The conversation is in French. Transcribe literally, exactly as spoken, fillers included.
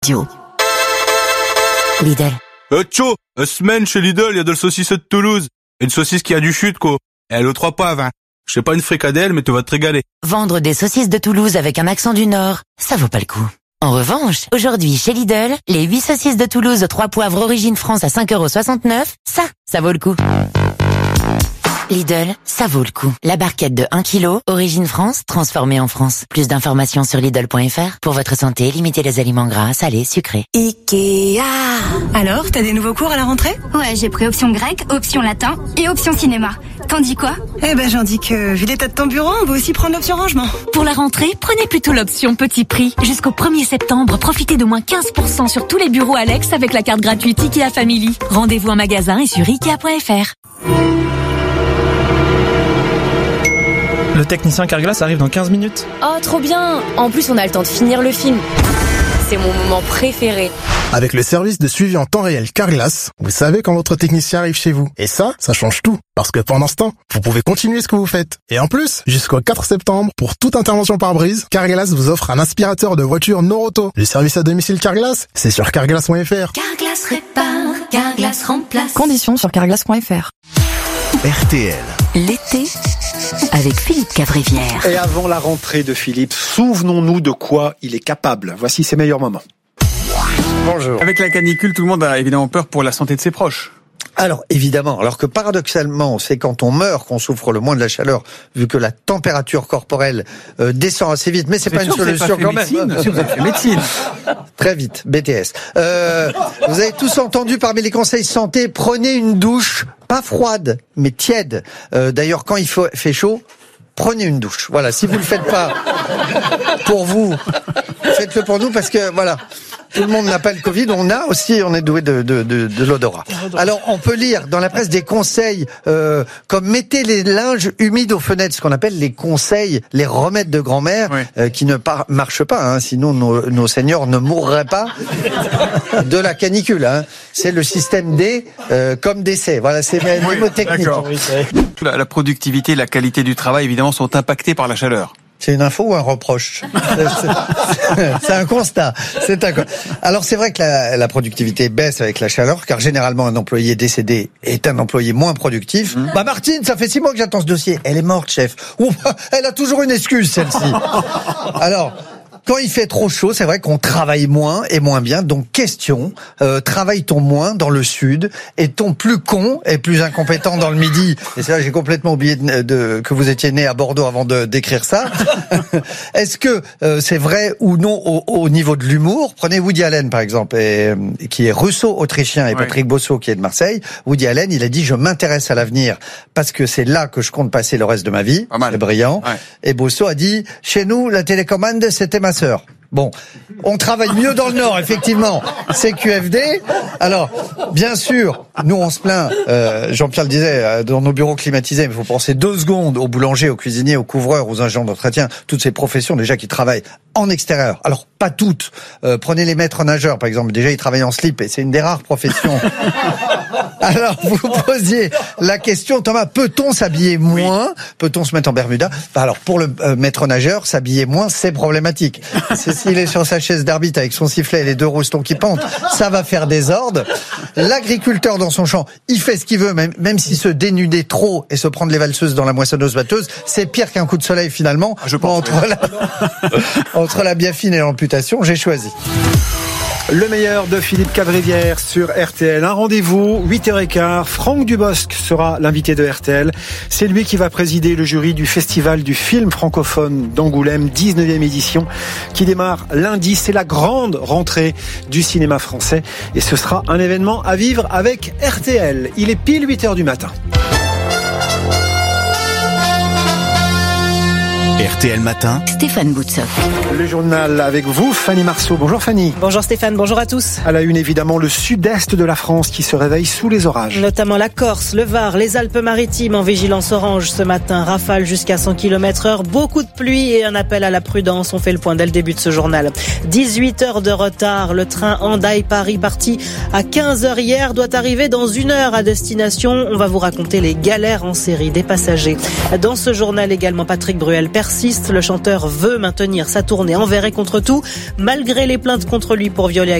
Radio. Lidl. Euh, tcho, euh, semaine chez Lidl, il y a de la saucisse de Toulouse. Une saucisse qui a du chute, quoi. Elle est trois poivres, hein. Je sais pas une fricadelle, mais tu vas te régaler. Vendre des saucisses de Toulouse avec un accent du Nord, ça vaut pas le coup. En revanche, aujourd'hui chez Lidl, les huit saucisses de Toulouse trois poivres origine France à cinq euros soixante-neuf, ça, ça vaut le coup. Lidl, ça vaut le coup. La barquette de un kilo, origine France, transformée en France. Plus d'informations sur Lidl point F R. Pour votre santé, limitez les aliments gras, salés, sucrés. Ikea. Alors, t'as des nouveaux cours à la rentrée ? Ouais, j'ai pris option grec, option latin et option cinéma. T'en dis quoi ? Eh ben, j'en dis que, vu l'état de ton bureau, on va aussi prendre l'option rangement. Pour la rentrée, prenez plutôt l'option petit prix. Jusqu'au premier septembre, profitez de moins quinze pour cent sur tous les bureaux Alex avec la carte gratuite Ikea Family. Rendez-vous en magasin et sur Ikea point F R. Le technicien Carglass arrive dans quinze minutes. Oh, trop bien! En plus, on a le temps de finir le film. C'est mon moment préféré. Avec le service de suivi en temps réel Carglass, vous savez quand votre technicien arrive chez vous. Et ça, ça change tout. Parce que pendant ce temps, vous pouvez continuer ce que vous faites. Et en plus, jusqu'au quatre septembre, pour toute intervention par brise, Carglass vous offre un aspirateur de voiture Noroto. Le service à domicile Carglass, c'est sur carglass point F R. Carglass répare, Carglass remplace. Conditions sur carglass point F R. R T L. L'été avec Philippe Cavrivière. Et avant la rentrée de Philippe, souvenons-nous de quoi il est capable. Voici ses meilleurs moments. Bonjour. Avec la canicule, tout le monde a évidemment peur pour la santé de ses proches. Alors, évidemment, alors que paradoxalement, c'est quand on meurt qu'on souffre le moins de la chaleur, vu que la température corporelle euh, descend assez vite, mais c'est, c'est pas une solution quand même. Si vous avez fait médecine. Très vite, B T S. Euh, vous avez tous entendu parmi les conseils santé, prenez une douche, pas froide, mais tiède. Euh, d'ailleurs, quand il faut, fait chaud, prenez une douche. Voilà, si vous le faites pas pour vous, faites-le pour nous parce que, voilà. Tout le monde n'a pas le Covid, on a aussi, on est doué de, de, de, de l'odorat. Alors, on peut lire dans la presse des conseils, euh, comme mettez les linges humides aux fenêtres, ce qu'on appelle les conseils, les remèdes de grand-mère, oui. euh, qui ne par- marchent pas, hein, sinon nos, nos seniors ne mourraient pas de la canicule. Hein. C'est le système D euh, comme décès. Voilà, c'est mes oui, mots techniques. La, la productivité, la qualité du travail, évidemment, sont impactés par la chaleur. C'est une info ou un reproche ? c'est, c'est un constat. C'est un... Alors c'est vrai que la, la productivité baisse avec la chaleur, car généralement un employé décédé est un employé moins productif. Mmh. Bah Martine, ça fait six mois que j'attends ce dossier. Elle est morte, chef. Ouh, elle a toujours une excuse, celle-ci. Alors... Quand il fait trop chaud, c'est vrai qu'on travaille moins et moins bien. Donc, question, euh, travaille-t-on moins dans le sud? Est-on plus con et plus incompétent dans le midi? Et c'est là, j'ai complètement oublié de, de, que vous étiez né à Bordeaux avant de d'écrire ça. Est-ce que euh, c'est vrai ou non au, au niveau de l'humour? Prenez Woody Allen, par exemple, et, et, qui est russo-autrichien, et oui. Patrick Bosso, qui est de Marseille. Woody Allen, il a dit « Je m'intéresse à l'avenir parce que c'est là que je compte passer le reste de ma vie. » C'est brillant. Ouais. Et Bosso a dit « Chez nous, la télécommande, c'était ma sœur. » Bon, on travaille mieux dans le Nord, effectivement. C'est Q F D. Alors, bien sûr, nous on se plaint, euh, Jean-Pierre le disait, euh, dans nos bureaux climatisés, mais il faut penser deux secondes aux boulangers, aux cuisiniers, aux couvreurs, aux agents d'entretien, toutes ces professions déjà qui travaillent en extérieur. Alors, pas toutes. Euh, prenez les maîtres nageurs, par exemple. Déjà, ils travaillent en slip et c'est une des rares professions. Alors, vous posiez la question, Thomas, peut-on s'habiller moins? Oui. Peut-on se mettre en Bermuda? Bah alors, pour le euh, maître nageur, s'habiller moins, c'est problématique. C'est s'il est sur sa chaise d'arbitre avec son sifflet et les deux roustons qui pendent, ça va faire désordre. L'agriculteur dans son champ, il fait ce qu'il veut, même, même s'il se dénuder trop et se prendre les valseuses dans la moissonneuse-batteuse, c'est pire qu'un coup de soleil finalement. Je pense entre, oui. la, entre la biafine et l'amputation, j'ai choisi. Le meilleur de Philippe Cavrivière sur R T L. Un rendez-vous, huit heures quinze. Franck Dubosc sera l'invité de R T L. C'est lui qui va présider le jury du Festival du film francophone d'Angoulême, dix-neuvième édition, qui démarre lundi. C'est la grande rentrée du cinéma français. Et ce sera un événement à vivre avec R T L. Il est pile huit heures du matin. R T L Matin, Stéphane Boutsoff. Le journal avec vous, Fanny Marceau. Bonjour Fanny. Bonjour Stéphane, bonjour à tous. À la une, évidemment, le sud-est de la France qui se réveille sous les orages. Notamment la Corse, le Var, les Alpes-Maritimes en vigilance orange ce matin. Rafale jusqu'à cent kilomètres heure, beaucoup de pluie et un appel à la prudence. On fait le point dès le début de ce journal. dix-huit heures de retard. Le train Hendaye-Paris parti à quinze heures hier doit arriver dans une heure à destination. On va vous raconter les galères en série des passagers. Dans ce journal également, Patrick Bruel, personne persiste. Le chanteur veut maintenir sa tournée envers et contre tout, malgré les plaintes contre lui pour violer